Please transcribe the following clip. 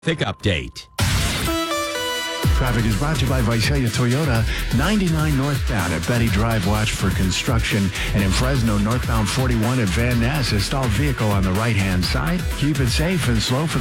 update. Traffic is brought to you by Visalia Toyota. 99 northbound at Betty Drive. Watch for construction. And in Fresno, northbound 41 at Van Ness. A stalled vehicle on the right-hand side. Keep it safe and slow for the